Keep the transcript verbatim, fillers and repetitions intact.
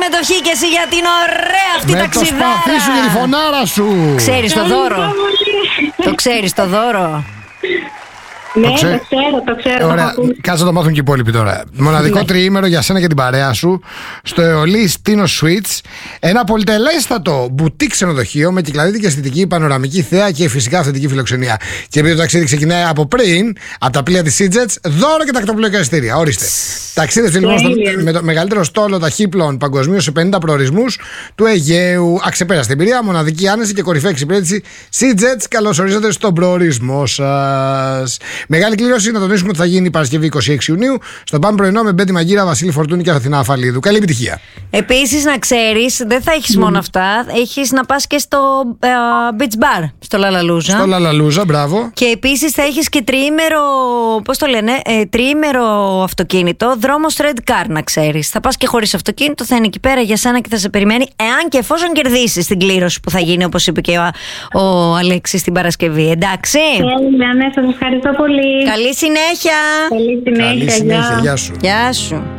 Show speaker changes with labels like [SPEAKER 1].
[SPEAKER 1] συμμετοχή και εσύ για την ωραία αυτή ταξιδάρα.
[SPEAKER 2] Με το σπαθί σου και τη φωνάρα σου.
[SPEAKER 1] Ξέρεις το δώρο? Το ξέρεις το δώρο?
[SPEAKER 3] Ναι, το, ξέ... το ξέρω, το ξέρω.
[SPEAKER 2] Ωραία, κάτσε να το μάθουν και οι υπόλοιποι τώρα. Μοναδικό τριήμερο για σένα και την παρέα σου στο Αεολή Tino Suites. Ένα πολυτελέστατο μπουτίκ ξενοδοχείο με κυκλαδίτικη αισθητική, πανοραμική θέα και φυσικά αυθεντική φιλοξενία. Και επειδή το ταξίδι ξεκινάει από πριν, από τα πλοία τη Seajets, δώρο και τακτοπλοϊκά εισιτήρια. Ορίστε. Ταξίδευτε λοιπόν στο, με το μεγαλύτερο στόλο ταχύπλων παγκοσμίως σε πενήντα προορισμούς του Αιγαίου. Αξεπέραστη εμπειρία, μοναδική άνεση και κορυφαία εξυπηρέτηση. Seajets, καλώς ορίσατε στον προορισμό σας. Μεγάλη κλήρωση, να τονίσουμε ότι θα γίνει Παρασκευή είκοσι έξι Ιουνίου στο Πάμε Πρωινό με Μπέντη Μαγκύρα, Βασίλη Φορτούνη και Αθηνά Αφαλίδου. Καλή επιτυχία.
[SPEAKER 1] Επίσης, να ξέρεις, δεν θα έχεις mm. μόνο αυτά. Έχεις να πας και στο uh, Beach Bar, στο Λαλαλούζα.
[SPEAKER 2] Στο Λαλαλούζα, μπράβο.
[SPEAKER 1] Και επίσης θα έχεις και τριήμερο, πώς το λένε, ε, τριήμερο αυτοκίνητο, δρόμος Red Car, να ξέρεις. Θα πας και χωρίς αυτοκίνητο, θα είναι εκεί πέρα για σένα και θα σε περιμένει, εάν και εφόσον κερδίσεις την κλήρωση που θα γίνει, όπως είπε και ο, ο Αλέξης την Παρασκευή. Εντάξει.
[SPEAKER 3] Τέλεια, ναι, σας ευχαριστώ πολύ.
[SPEAKER 1] Καλή συνέχεια.
[SPEAKER 3] Καλή συνέχεια.
[SPEAKER 2] Καλή συνέχεια. Γεια σου.
[SPEAKER 1] Γεια σου.